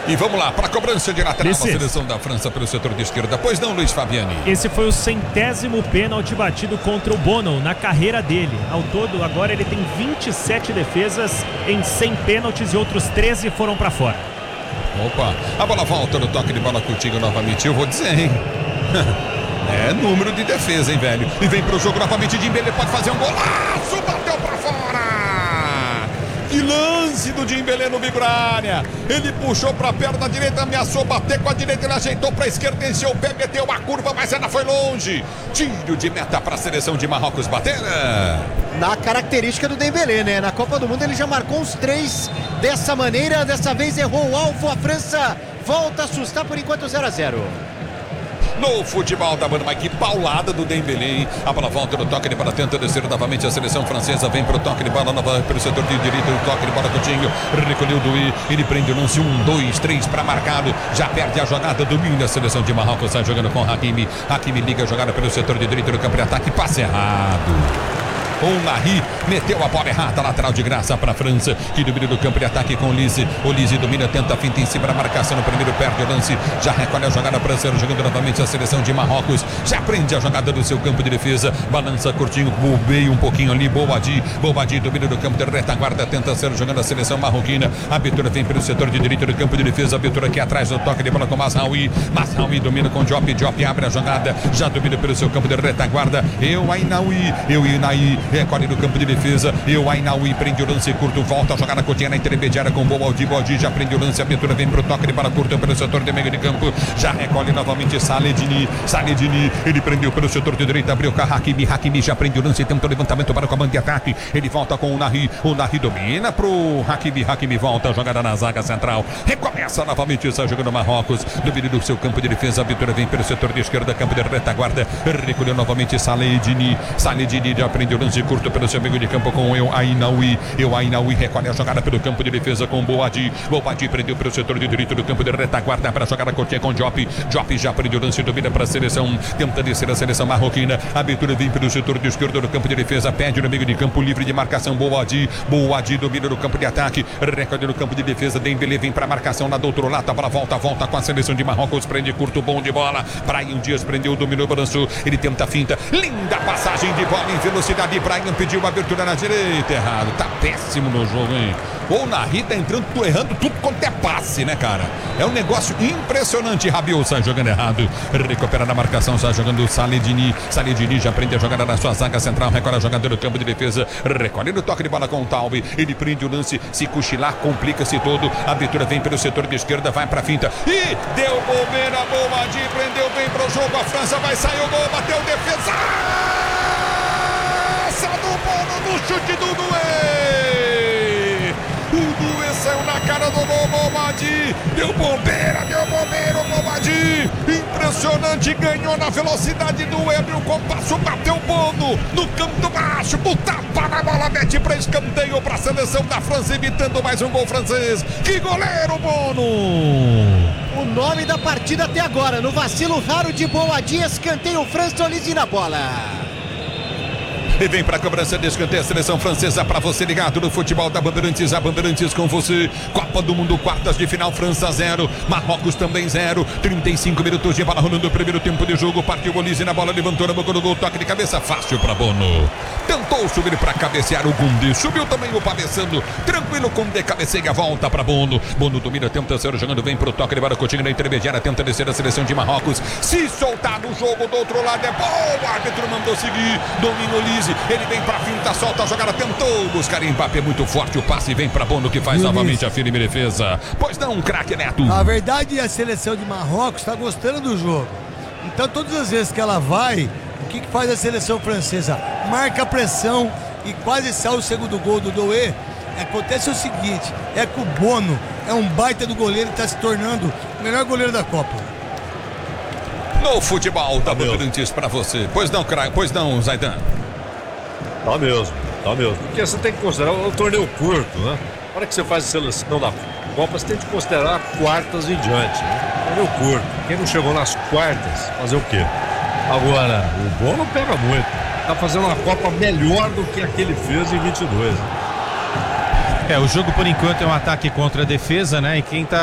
E vamos lá, para a cobrança de lateral, a seleção da França pelo setor de esquerda. Pois não, Luiz Fabiani? Esse foi o 100º pênalti batido contra o Bono na carreira dele. Ao todo, agora ele tem 27 defesas em 100 pênaltis e outros 13 foram para fora. Opa, a bola volta no toque de bola Coutinho novamente. Eu vou dizer, hein? É número de defesa, hein, velho? E vem pro jogo novamente de Dembélé, pode fazer um golaço, bateu pra fora! Que lance do Dembélé no bico da área. Ele puxou pra perna direita, ameaçou bater com a direita, ele ajeitou pra esquerda, encheu o pé, meteu a curva, mas ainda foi longe. Tiro de meta pra seleção de Marrocos bater. Na característica do Dembélé, né? Na Copa do Mundo ele já marcou uns 3 dessa maneira, dessa vez errou o alvo, a França volta a assustar por enquanto 0-0. No futebol da banda, mas que paulada do Dembélé, hein? A bola volta no toque de bola, tenta descer novamente a seleção francesa, vem pro toque de bola, nova pelo setor de direita, o toque de bola Coutinho, recolheu do I, ele prende o lance, 1, 2, 3 para marcado, já perde a jogada, domina a seleção de Marrocos, sai jogando com Hakimi, Hakimi liga a jogada pelo setor de direita do campo de ataque, passe errado. O Nahri meteu a bola errada, lateral de graça para a França, que domina do campo de ataque com o Olise. Olise domina, tenta a finta em cima da marcação no primeiro, perde o lance, já recolhe a jogada para ser jogando novamente a seleção de Marrocos, já prende a jogada do seu campo de defesa, balança curtinho, bobeia um pouquinho ali, Boadi domina do campo de retaguarda, tenta ser jogando a seleção marroquina, a abertura vem pelo setor de direita do campo de defesa, a abertura aqui atrás do toque de bola com Mazraoui domina com Diop abre a jogada, já domina pelo seu campo de retaguarda, Eu Inaui, recolhe no campo de defesa, Ainaui prende o lance curto, volta a jogada curtinha na intermediária com Boadi já prende o lance, a abertura vem pro toque de bola curta pelo setor de meio de campo, já recolhe novamente Saledini, ele prendeu pelo setor de direita, abriu com Hakimi já prende o lance, tenta o levantamento para o comando de ataque, ele volta com o Nahri domina pro Hakimi volta a jogada na zaga central, recomeça novamente, está jogando Marrocos, domínio do seu campo de defesa, a abertura vem pelo setor de esquerda, campo de retaguarda, recolheu novamente Saledini já prende o lance curto pelo seu meio de campo com o Ainaui recolhe a jogada pelo campo de defesa com Boadi prendeu pelo setor de direito do campo de retaguarda para a jogada curtinha com Diop já prendeu o lance, domina para a seleção, tenta descer a seleção marroquina, a abertura vem pelo setor de esquerda do campo de defesa, pede no meio de campo livre de marcação, Boadi domina no campo de ataque, recolhe no campo de defesa, Dembélé vem para a marcação lá do outro lado, a bola volta com a seleção de Marrocos, prende curto, bom de bola, Brahim Dias prendeu, dominou, balançou, ele tenta a finta, linda passagem de bola em velocidade, Brahim pediu uma abertura na direita, errado, tá péssimo no jogo, hein? O Nahri tá entrando, errando tudo quanto é passe, né, cara? É um negócio impressionante. Rabiot sai jogando errado, recupera na marcação, sai jogando Saledini já prende a jogada na sua zaga central, recolhe a jogada do campo de defesa, recolhe no toque de bola com o Taube, ele prende o lance, se cochilar, complica-se todo, a abertura vem pelo setor de esquerda, vai pra finta, e deu bobeira, Boadi prendeu bem pro jogo, a França vai sair o gol, bateu defesa! Do Bono no chute do Doué. O Doué saiu na cara do Boadi. Deu bombeira, o Boadi. Impressionante, ganhou na velocidade do Abriu o compasso, bateu o Bono no canto baixo, o tapa na bola, mete para escanteio para a seleção da França, evitando mais um gol francês. Que goleiro, Bono! O nome da partida até agora, no vacilo raro de Boadi, escanteio França, Olise na bola. E vem para a cobrança de escanteio a seleção francesa, para você ligado no futebol da Bandeirantes, a Bandeirantes com você. Copa do Mundo, quartas de final, França 0, Marrocos também 0. 35 minutos de bola rolando o primeiro tempo de jogo. Partiu o Olise na bola, levantou na boca do gol, toque de cabeça fácil para Bono. Tentou subir para cabecear o Koundé, subiu também o Pabeçando, tranquilo, Koundé cabeceia, volta para Bono. Bono domina, tenta ser jogando, vem pro toque de bola, Coutinho na intermediária, tenta descer a seleção de Marrocos. Se soltar no jogo do outro lado é bom, o árbitro mandou seguir, domina Olise. Ele vem pra finta, solta a jogada, tentou buscar Mbappé, muito forte o passe, vem pra Bono que faz novamente a firme defesa. Pois não, craque Neto. A verdade é a seleção de Marrocos está gostando do jogo. Então todas as vezes que ela vai, o que faz a seleção francesa? Marca a pressão e quase sai o segundo gol do Doué. Acontece o seguinte, é que o Bono é um baita do goleiro e está se tornando o melhor goleiro da Copa. No futebol da Bandeirantes pra você. Pois não, craque, pois não, Zaidan. Tá mesmo. Porque você tem que considerar o torneio curto, né? Na hora que você faz a seleção da Copa, você tem que considerar quartas em diante, né? Torneio curto. Quem não chegou nas quartas, fazer o quê? Agora, o Bono pega muito. Tá fazendo uma Copa melhor do que a que ele fez em 22. O jogo por enquanto é um ataque contra a defesa, né? E quem tá